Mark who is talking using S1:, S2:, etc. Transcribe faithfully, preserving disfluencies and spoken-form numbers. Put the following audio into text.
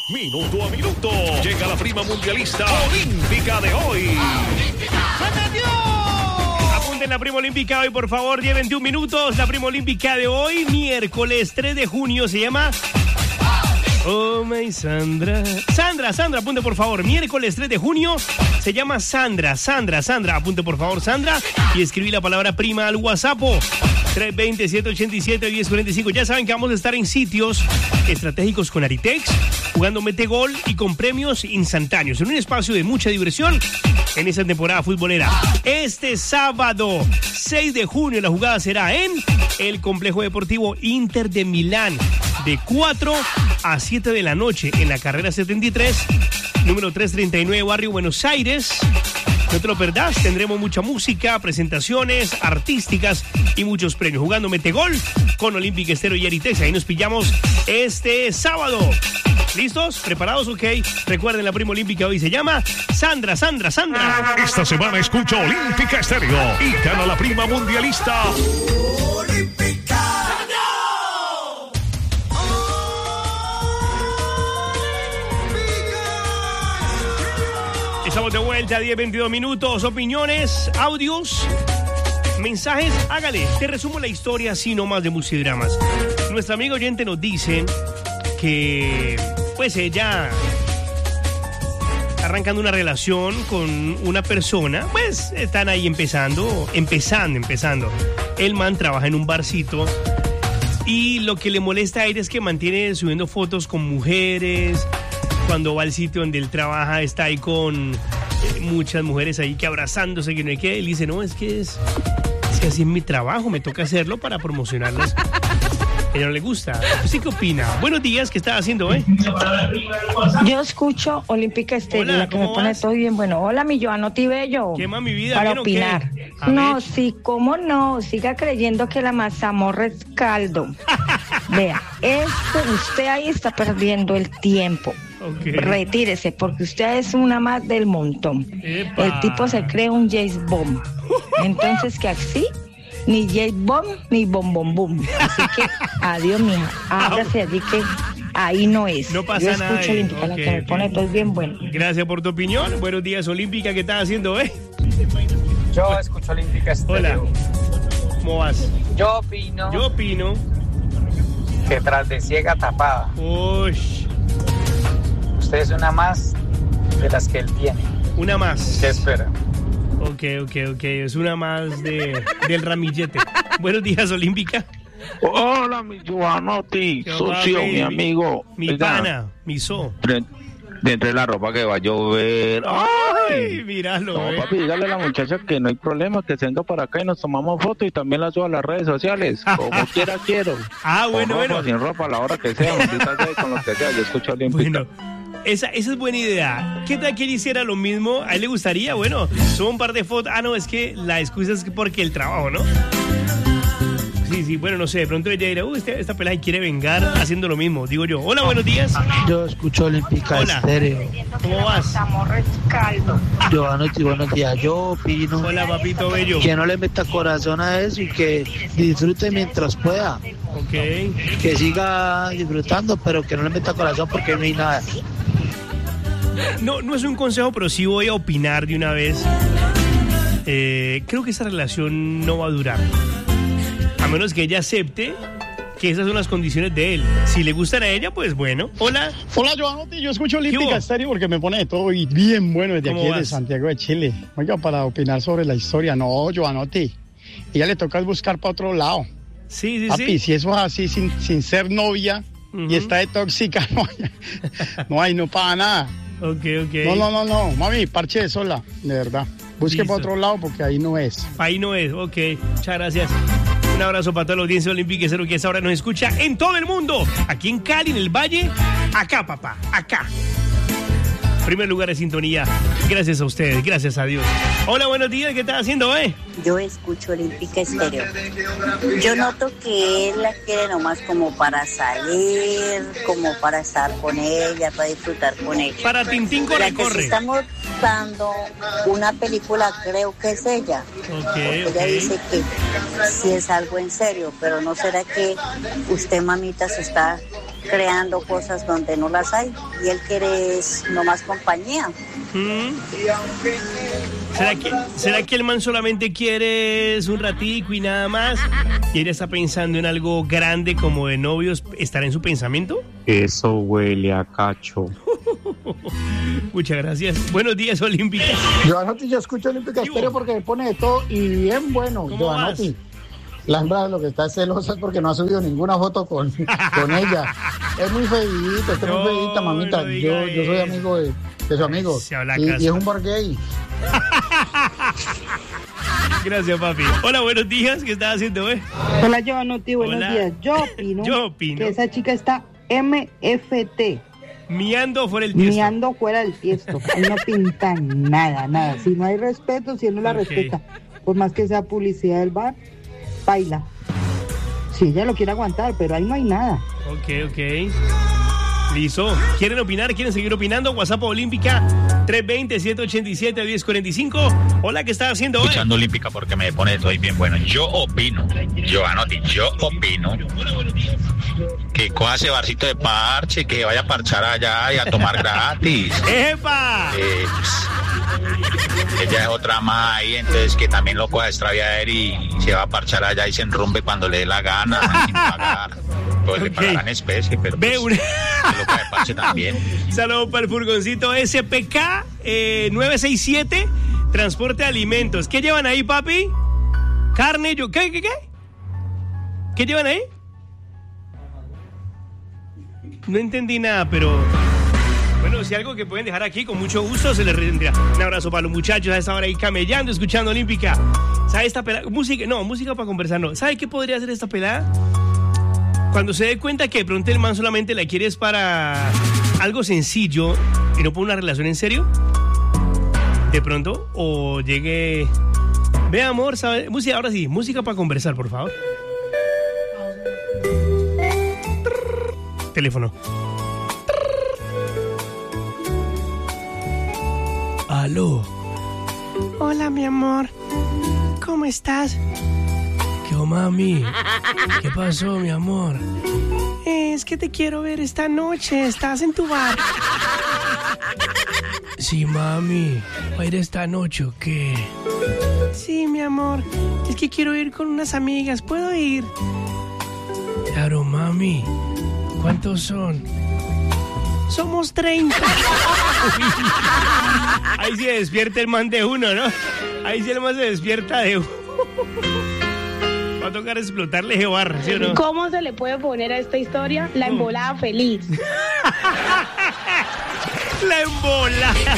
S1: Minuto a minuto. Llega la prima mundialista olímpica de hoy. Apunten la prima olímpica de hoy, por favor. Lleven veintiún minutos. La prima olímpica de hoy, miércoles tres de junio, se llama... Oh, my Sandra. Sandra, Sandra, apunte por favor. Miércoles tres de junio se llama Sandra, Sandra, Sandra. Apunte por favor, Sandra. Y escribí la palabra prima al WhatsApp. tres dos cero, siete ocho siete, uno cero cuatro cinco. Ya saben que vamos a estar en sitios estratégicos con Aritex, jugando mete gol y con premios instantáneos, en un espacio de mucha diversión en esa temporada futbolera. Este sábado seis de junio la jugada será en el Complejo Deportivo Inter de Milán, de cuatro a siete de la noche, en la carrera setenta y tres, número trescientos treinta y nueve, Barrio Buenos Aires. No te lo perdás, tendremos mucha música, presentaciones artísticas y muchos premios. Jugando Metegol con Olympic Estéreo y Aritex. Ahí nos pillamos este sábado. ¿Listos? ¿Preparados? Ok. Recuerden, la prima olímpica hoy se llama Sandra, Sandra, Sandra.
S2: Esta semana escucha Olímpica Estéreo y gana la prima mundialista Olímpica.
S1: Estamos de vuelta, diez, veintidós minutos, opiniones, audios, mensajes. Hágale, te resumo la historia así nomás de Musidramas. Nuestra amiga oyente nos dice que pues ella arrancando una relación con una persona, pues están ahí empezando, empezando, empezando. El man trabaja en un barcito y lo que le molesta a ella es que mantiene subiendo fotos con mujeres. Cuando va al sitio donde él trabaja, está ahí con eh, muchas mujeres ahí que abrazándose, que no hay que. Él dice, no, es que es, es que así es mi trabajo, me toca hacerlo para promocionarlas. A ella no le gusta. ¿Usted qué opina? Buenos días, ¿qué está haciendo, eh?
S3: Yo escucho Olímpica Estéreo, la que me pone todo bien bueno. Hola, mi Joanotti Bello.
S1: ¿Qué más, mi vida?
S3: Para opinar. No,
S1: ver.
S3: sí, cómo no. Siga creyendo que la mazamorra es caldo. Vea, esto, usted ahí está perdiendo el tiempo.
S1: Okay.
S3: Retírese, porque usted es una más del montón.
S1: Epa.
S3: El tipo se cree un James Bond. Entonces, que así, ni James Bond, ni Bom Bom Bom. Así que, adiós, mija. Hágase allí que ahí no es.
S1: No pasa
S3: Yo
S1: nada.
S3: escucho Olímpica,
S1: Okay,
S3: la que me
S1: okay.
S3: pone todo bien bueno.
S1: Gracias por tu opinión. Buenos días, Olímpica, ¿qué estás haciendo, eh?
S4: Yo escucho Olímpica Estéreo.
S1: Hola. ¿Cómo vas?
S4: Yo opino
S1: Yo opino.
S4: que tras de ciega tapada,
S1: Uy,
S4: usted es una más de las que él tiene.
S1: una más.
S4: ¿Qué espera?
S1: Ok, ok, ok. Es una más de, del ramillete. Buenos días, Olímpica.
S5: Hola, mi Joanotti,
S1: ¿Qué
S5: socio,
S1: papi?
S5: mi amigo.
S1: Mi
S5: Oiga,
S1: pana, mi so.
S5: de- Dentro de la ropa que va a llover.
S1: Ay,
S5: ¡Ay!
S1: míralo,
S5: No,
S1: eh.
S5: papi, dígale a la muchacha que no hay problema, que se venga para acá y nos tomamos fotos y también la suba a las redes sociales. Como quiera, quiero.
S1: Ah, bueno,
S5: con ropa,
S1: bueno.
S5: sin ropa, a la hora que sea, maldita sea, con lo que sea. Yo escucho Olímpica.
S1: Bueno, esa, esa es buena idea. ¿Qué tal que él hiciera lo mismo? ¿A él le gustaría? Bueno, subo un par de fotos. Ah, no, es que la excusa es porque el trabajo, ¿no? Sí, sí, bueno, no sé, de pronto ella dirá, uy, esta, esta pelada quiere vengar haciendo lo mismo, digo yo. Hola, buenos días.
S6: Yo escucho Olímpica
S1: Hola.
S6: Estéreo.
S1: ¿Cómo vas?
S3: Mazamorra es caldo.
S6: Joanotti, buenos días. Yo opino
S1: Hola, papito bello.
S6: que no le meta corazón a eso y que disfrute mientras pueda.
S1: Ok.
S6: Que siga disfrutando, pero que no le meta corazón porque no hay nada.
S1: No, no es un consejo, pero sí voy a opinar de una vez. Eh, creo que esa relación no va a durar. A menos que ella acepte que esas son las condiciones de él. Si le gustan a ella, pues bueno. Hola.
S7: Hola, Joanotti, yo escucho
S1: ¿Qué
S7: Olímpica
S1: hubo?
S7: Estéreo porque me pone de todo y bien bueno desde
S1: ¿Cómo
S7: aquí,
S1: vas?
S7: de Santiago de Chile. Oiga, para opinar sobre la historia, no, Joanotti, ella le toca buscar para otro lado.
S1: Sí, sí,
S7: Papi,
S1: sí.
S7: si eso es así, sin, sin ser novia
S1: Ujú.
S7: y está de tóxica, no hay, no hay, no paga nada.
S1: Ok, ok.
S7: No, no, no, no, mami, parche de sola, de verdad. Busque
S1: Listo.
S7: para otro lado porque ahí no es.
S1: Ahí no es, ok. Muchas gracias. Un abrazo para toda la audiencia olímpica cero que a esa hora nos escucha en todo el mundo. Aquí en Cali, en el Valle. Acá, papá, acá. Primer lugar de sintonía. Gracias a ustedes, gracias a Dios. Hola, buenos días, ¿qué estás haciendo, eh?
S8: Yo escucho Olímpica Estéreo. Yo noto que él la quiere nomás como para salir, como para estar con ella, para disfrutar con ella.
S1: Para Tintín corre,
S8: La que
S1: corre.
S8: se está mostrando una película, creo que es ella.
S1: Ok,
S8: Porque
S1: ok.
S8: ella dice que sí es algo en serio, pero ¿no será que usted, mamita, se está creando cosas donde no las hay y él quiere es nomás compañía.
S1: ¿Mm? ¿Será que, ¿Será que el man solamente quiere es un ratico y nada más? ¿Y ella está pensando en algo grande como de novios? ¿Estará en su pensamiento?
S5: Eso huele a cacho.
S1: Muchas gracias. Buenos días, Olímpica.
S7: Giovanotti, yo escucho Olímpica Estéreo porque me pone de todo y bien bueno. Giovanotti, la hembra lo que está es celosa es porque no ha subido ninguna foto con, con ella. Es muy feíta, es
S1: No,
S7: muy feíta, mamita.
S1: no diga
S7: yo, yo soy
S1: eso.
S7: amigo de, de su amigo.
S1: Se habla
S7: Y,
S1: casa.
S7: y es un bar gay.
S1: Gracias, papi. Hola, buenos días. ¿Qué estás haciendo hoy?
S9: Hola, Giovanotti, buenos
S1: Hola.
S9: días. Yo opino,
S1: Yo opino.
S9: que esa chica está M F T,
S1: Miando fuera el tiesto.
S9: miando fuera del tiesto. Ahí no pintan nada, nada. Si no hay respeto, si él no la
S1: Ok.
S9: respeta, por más que sea publicidad del bar, baila. Si ella lo quiere aguantar, pero ahí no hay nada.
S1: Ok, ok. Listo. ¿Quieren opinar? ¿Quieren seguir opinando? WhatsApp Olímpica tres dos cero, siete ocho siete, uno cero cuatro cinco. Hola, ¿qué estás haciendo hoy?
S10: Escuchando Olímpica porque me pone todo bien bueno. Yo opino, Giovanotti, yo opino que coja ese barcito de parche, que vaya a parchar allá y a tomar gratis.
S1: ¡Epa!
S10: Eh, pues, ella es otra más ahí, entonces que también lo coja extraviar y se va a parchar allá y se enrumbe cuando le dé la gana, sin pagar. Pues le
S1: Ok.
S10: pagarán especie, pero
S1: Ve
S10: pues,
S1: una...
S10: que lo coja de parche también.
S1: Saludos para el furgoncito S P K eh, nueve seis siete, transporte de alimentos. ¿Qué llevan ahí, papi? Carne, yo... ¿Qué, qué, qué? ¿Qué llevan ahí? No entendí nada, pero... Bueno, si algo que pueden dejar aquí, con mucho gusto, se les rendirá. Un abrazo para los muchachos a esta hora ahí camellando, escuchando Olímpica. ¿Sabe esta pelada? Música, no, música para conversar, no. ¿Sabe qué podría hacer esta pelada? Cuando se dé cuenta que de pronto el man solamente la quiere es para algo sencillo y no para una relación en serio, de pronto, o llegue... Ve, amor, ¿sabe? Música, ahora sí, música para conversar, por favor. Teléfono. Aló. Hola, mi amor. ¿Cómo estás? ¿Qué oh, mami? ¿Qué pasó, mi amor? Es que te quiero ver esta noche. ¿Estás en tu bar? Sí, mami. ¿Va a ir esta noche o qué? Sí, mi amor. Es que quiero ir con unas amigas. ¿Puedo ir? Claro, mami. ¿Cuántos son? Somos treinta. Ahí se despierta el man de uno, ¿no? Ahí sí el man se despierta de uno. Va a tocar explotarle ese bar, ¿sí o no?
S11: ¿Cómo se le puede poner a esta historia? La embolada feliz.
S1: La embolada.